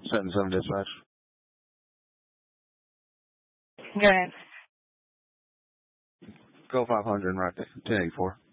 7-7 dispatch. Go ahead. Go 500 right there. 1084.